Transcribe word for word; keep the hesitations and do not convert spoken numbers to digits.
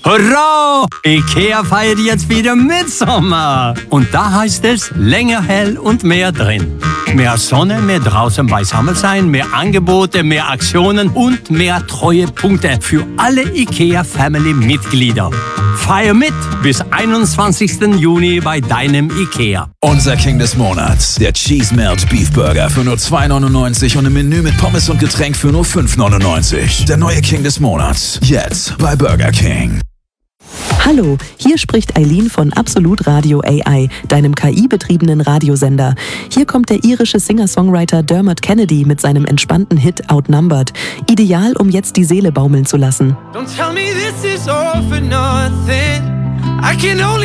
Hurra! IKEA feiert jetzt wieder Mitsommer. Und da heißt es länger hell und mehr drin. Mehr Sonne, mehr draußen beisammen sein, mehr Angebote, mehr Aktionen und mehr Treuepunkte für alle IKEA-Family-Mitglieder. Feier mit bis einundzwanzigsten Juni bei deinem IKEA. Unser King des Monats, der Cheese Melt Beef Burger für nur zwei neunundneunzig und ein Menü mit Pommes und Getränk für nur fünf neunundneunzig. Der neue King des Monats, jetzt bei Burger King. Hallo, hier spricht Eileen von Absolut Radio A I, deinem K I-betriebenen Radiosender. Hier kommt der irische Singer-Songwriter Dermot Kennedy mit seinem entspannten Hit Outnumbered. Ideal, um jetzt die Seele baumeln zu lassen. Don't tell me this is all for nothing. I can only